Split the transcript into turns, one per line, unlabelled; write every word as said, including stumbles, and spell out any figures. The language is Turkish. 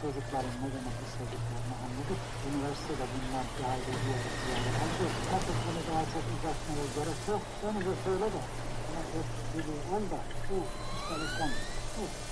çocukların ne demek istediklerini anladık. Üniversitede bunlar dahil ediyoruz yani. Artık bunu daha çok uzatmaya gerek yok. Onu da söyle de. Ama hep gibi ol da bu işte bu konu. Bu.